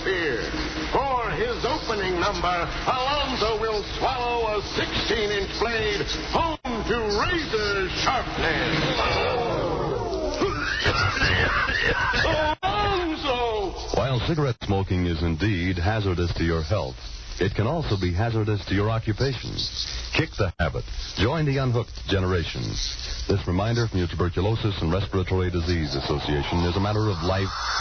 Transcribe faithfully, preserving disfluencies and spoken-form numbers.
Shakespeare. For his opening number, Alonzo will swallow a sixteen-inch blade home to razor sharpness. Alonzo! While cigarette smoking is indeed hazardous to your health, it can also be hazardous to your occupation. Kick the habit. Join the unhooked generation. This reminder from your Tuberculosis and Respiratory Disease Association is a matter of life